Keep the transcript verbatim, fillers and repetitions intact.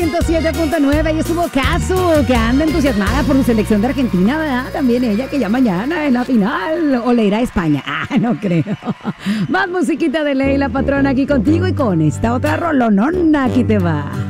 ciento siete punto nueve. Y estuvo Casu, que anda entusiasmada por su selección de Argentina, ¿verdad? También ella, que ya mañana en la final. ¿O le irá a España? Ah, no creo. Más musiquita de Ley, la patrona, aquí contigo y con esta otra rolonona. Aquí te va.